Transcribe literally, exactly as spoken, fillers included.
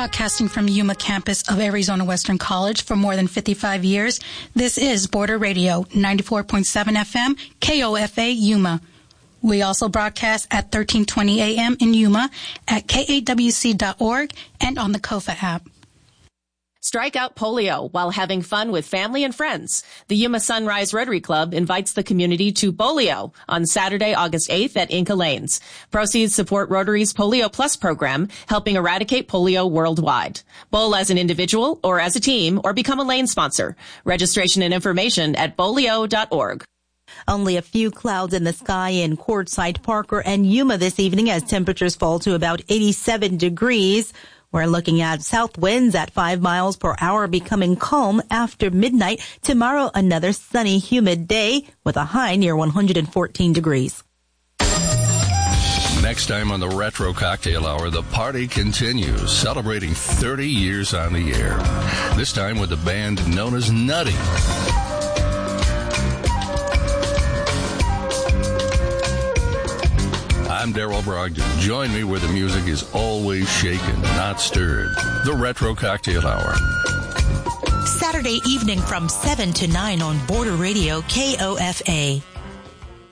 Broadcasting from Yuma campus of Arizona Western College for more than fifty-five years, this is Border Radio, ninety-four point seven F M, K O F A Yuma. We also broadcast at thirteen twenty A M in Yuma, at K A W C dot org, and on the KOFA app. Strike out polio while having fun with family and friends. The Yuma Sunrise Rotary Club invites the community to Bolio on Saturday, August eighth at Inca Lanes. Proceeds support Rotary's Polio Plus program, helping eradicate polio worldwide. Bowl as an individual or as a team or become a lane sponsor. Registration and information at bolio dot org. Only a few clouds in the sky in Quartzsite, Parker, and Yuma this evening as temperatures fall to about eighty-seven degrees. We're looking at south winds at five miles per hour becoming calm after midnight. Tomorrow, another sunny, humid day with a high near one hundred fourteen degrees. Next time on the Retro Cocktail Hour, the party continues, celebrating thirty years on the air. This time with the band known as Nutty. I'm Daryl Brogdon. Join me where the music is always shaken, not stirred. The Retro Cocktail Hour. Saturday evening from seven to nine on Border Radio K O F A.